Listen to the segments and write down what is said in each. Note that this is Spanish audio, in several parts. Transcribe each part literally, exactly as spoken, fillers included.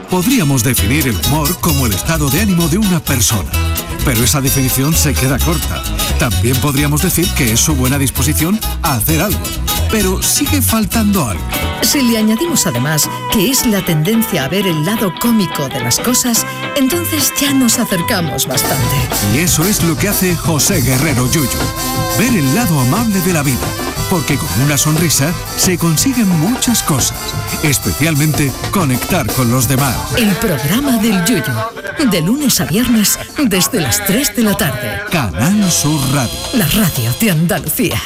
Podríamos definir el humor como el estado de ánimo de una persona, pero esa definición se queda corta. También podríamos decir que es su buena disposición a hacer algo, pero sigue faltando algo. Si le añadimos además que es la tendencia a ver el lado cómico de las cosas, entonces ya nos acercamos bastante. Y eso es lo que hace José Guerrero Yuyu, ver el lado amable de la vida, porque con una sonrisa se consiguen muchas cosas, especialmente conectar con los demás. El programa del Yuyu, de lunes a viernes desde las tres de la tarde. Canal Sur Radio. La radio de Andalucía.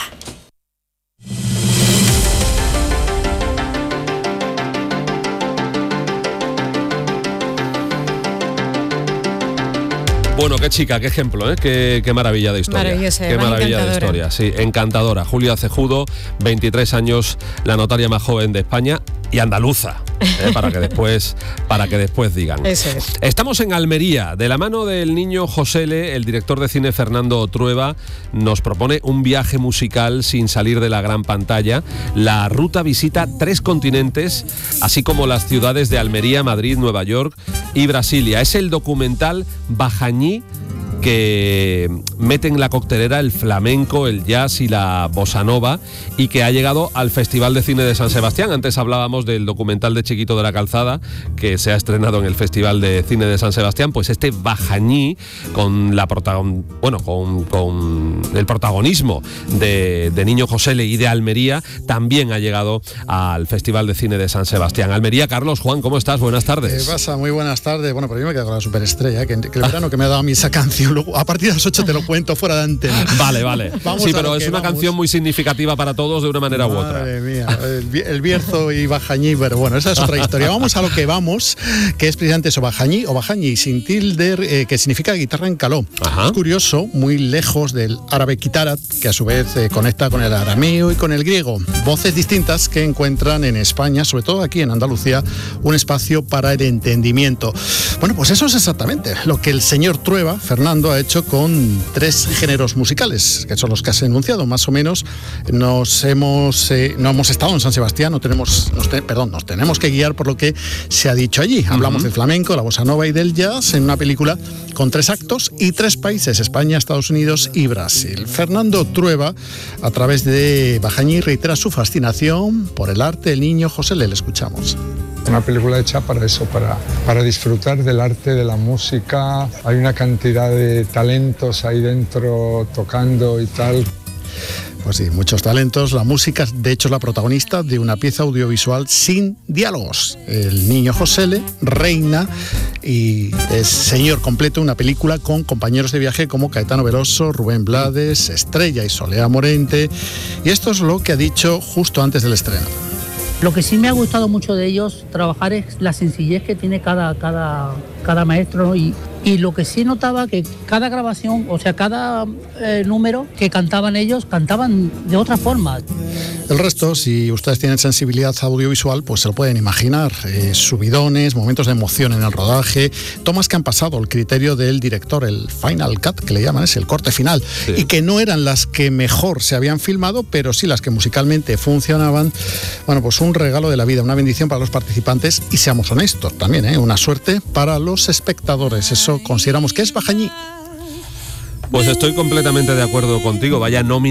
Bueno, qué chica, qué ejemplo, ¿eh? qué, qué maravilla de historia. Maravillosa, qué maravilla de historia, sí, encantadora. Julia Cejudo, veintitrés años, la notaria más joven de España y andaluza, ¿eh? para que después para que después digan. Eso es. Estamos en Almería, de la mano del niño Josele, el director de cine Fernando Trueba nos propone un viaje musical sin salir de la gran pantalla. La ruta visita tres continentes, así como las ciudades de Almería, Madrid, Nueva York y Brasilia. Es el documental Bajañí, que mete en la coctelera el flamenco, el jazz y la bossa nova, y que ha llegado al Festival de Cine de San Sebastián. Antes hablábamos del documental de Chiquito de la Calzada, que se ha estrenado en el Festival de Cine de San Sebastián. Pues este Bajañí, con la protagon... bueno, con, con el protagonismo de, de Niño Josele y de Almería, también ha llegado al Festival de Cine de San Sebastián. Almería, Carlos, Juan, ¿cómo estás? Buenas tardes. ¿Qué pasa? Muy buenas tardes. Bueno, pero yo me quedo con la superestrella, ¿eh? que, que el verano que me ha dado a mí esa canción. Luego, a partir de las ocho te lo cuento fuera de antena. Vale, vale. Vamos sí, pero es una vamos. canción muy significativa para todos de una manera Madre u otra. Madre mía, el, el Bierzo y Bajañí, pero bueno, esa es otra historia. Vamos a lo que vamos, que es precisamente eso, Bajañí o Bajañí, sin tilde, eh, que significa guitarra en caló. Ajá. Es curioso, muy lejos del árabe kitarat, que a su vez eh, conecta con el arameo y con el griego. Voces distintas que encuentran en España, sobre todo aquí en Andalucía, un espacio para el entendimiento. Bueno, pues eso es exactamente lo que el señor Trueba, Fernando, ha hecho con tres géneros musicales, que son los que has enunciado, más o menos. Nos hemos, eh, no hemos estado en San Sebastián, no tenemos, nos te, perdón, nos tenemos que guiar por lo que se ha dicho allí. Hablamos uh-huh. del flamenco, la bossa nova y del jazz en una película con tres actos y tres países, España, Estados Unidos y Brasil. Fernando Trueba, a través de Bajañí, reitera su fascinación por el arte del niño Josele. Le escuchamos. Una película hecha para eso, para, para disfrutar del arte, de la música. Hay una cantidad de talentos ahí dentro tocando y tal. Pues sí, muchos talentos. La música, de hecho, es la protagonista de una pieza audiovisual sin diálogos. El niño Josele reina y es señor completo, una película con compañeros de viaje como Caetano Veloso, Rubén Blades, Estrella y Soledad Morente. Y esto es lo que ha dicho justo antes del estreno. Lo que sí me ha gustado mucho de ellos trabajar es la sencillez que tiene cada, cada, cada maestro, ¿no? y, y lo que sí notaba que cada grabación, o sea, cada eh, número que cantaban ellos, cantaban de otra forma. El resto, si ustedes tienen sensibilidad audiovisual, pues se lo pueden imaginar. Eh, subidones, momentos de emoción en el rodaje, tomas que han pasado el criterio del director, el final cut, que le llaman, es el corte final, sí. y que no eran las que mejor se habían filmado, pero sí las que musicalmente funcionaban. Bueno, pues un regalo de la vida, una bendición para los participantes y, seamos honestos también, ¿eh? una suerte para los espectadores. Eso consideramos que es Bajañí. Pues estoy completamente de acuerdo contigo. Vaya nómina